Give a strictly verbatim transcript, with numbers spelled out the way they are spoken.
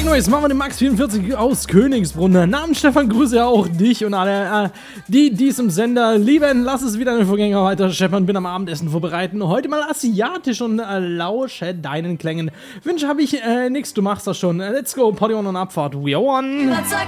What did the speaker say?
Neues machen wir den Max vierundvierzig aus Königsbrunn. Namens Stefan, grüße ja auch dich und alle, äh, die diesem Sender lieben. Lass es wieder den Vorgänger weiter scheppern. Bin am Abendessen vorbereiten. Heute mal asiatisch und äh, lausche deinen Klängen. Wünsche habe ich äh, nichts, du machst das schon. Let's go, Party on und Abfahrt. We are one.